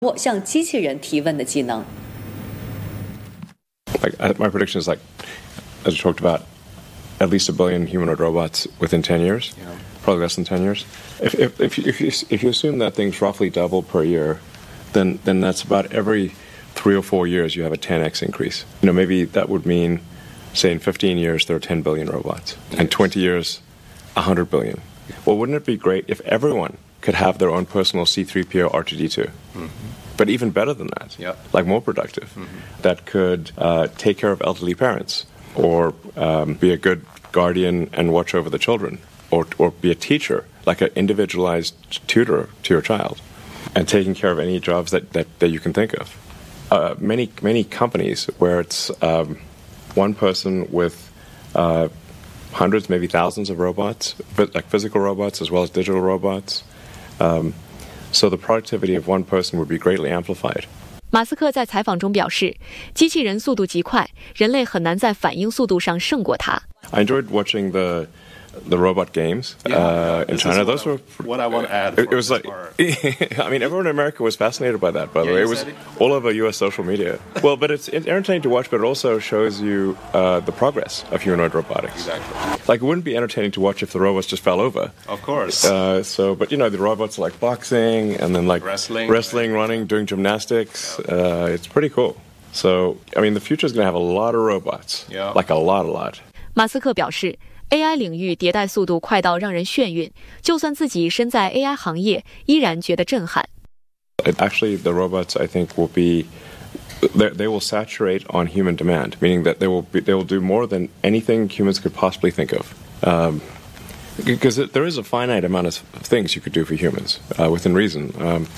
握向机器人提问的技能。 My prediction is as you talked about, at least 1 billion humanoid robots within 10 years, probably less than 10 years. If you assume that things roughly double per year, then that's about every 3 or 4 years you have a 10x increase. Maybe that would mean, say in 15 years there are 10 billion robots, and 20 years 100 billion. Well, wouldn't it be great if everyone could have their own personal C-3PO R2-D2? But even better than that, more productive, that could take care of elderly parents, or be a good guardian and watch over the children, or be a teacher, like an individualized tutor to your child, and taking care of any jobs that you can think of. Many companies where it's one person with hundreds, maybe thousands of robots, like physical robots as well as digital robots. So the productivity of one person would be greatly amplified. 马斯克在采访中表示，机器人速度极快，人类很难在反应速度上胜过它。 I enjoyed watching the robot games in China. Those were what I want to add. It was like, I mean, everyone in America was fascinated by that. By the way, it was all over U.S. social media. Well, but it's entertaining to watch, but it also shows you the progress of humanoid robotics. Exactly. Like, it wouldn't be entertaining to watch if the robots just fell over. Of course. But the robots are like boxing and then like wrestling, running, doing gymnastics. It's pretty cool. So, I mean, the future is going to have a lot of robots. Yeah. Like a lot. 马斯克表示，AI 领域迭代速度快到让人眩晕，就算自己身在 AI 行业，依然觉得震撼。 Actually, the robots, I think, will be they will saturate on human demand, meaning that they will do more than anything humans could possibly think of. Because there is a finite amount of things you could do for humans within reason.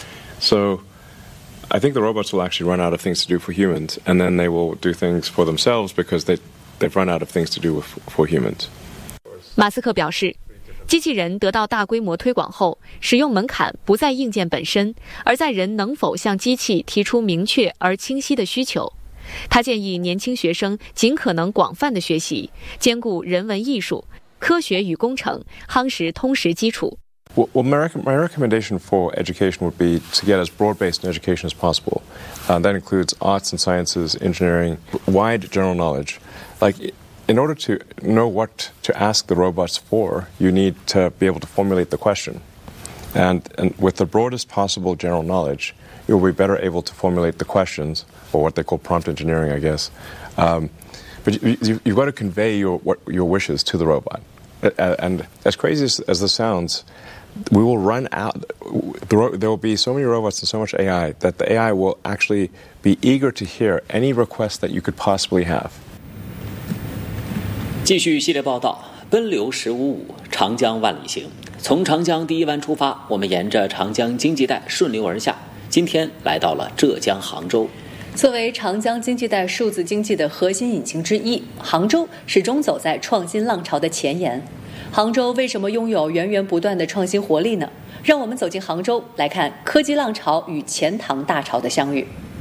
So I think the robots will actually run out of things to do for humans, and then they will do things for themselves because they've run out of things to do for humans. 马斯克表示，机器人得到大规模推广后，使用门槛不在硬件本身，而在人能否向机器提出明确而清晰的需求。他建议年轻学生尽可能广泛的学习，兼顾人文艺术、科学与工程，夯实通识基础。 Well, my recommendation for education would be to get as broad-based an education as possible. That includes arts and sciences, engineering, wide general knowledge. In order to know what to ask the robots for, you need to be able to formulate the question. And with the broadest possible general knowledge, you'll be better able to formulate the questions, or what they call prompt engineering, I guess. But you've got to convey your wishes to the robot. And as crazy as this sounds, we will run out. There will be so many robots and so much AI that the AI will actually be eager to hear any request that you could possibly have. 继续系列报道，奔流1055，长江万里行。从长江第一湾出发，我们沿着长江经济带顺流而下，今天来到了浙江杭州。 作为长江经济带数字经济的核心引擎之一，杭州始终走在创新浪潮的前沿。杭州为什么拥有源源不断的创新活力呢？让我们走进杭州，来看科技浪潮与钱塘大潮的相遇。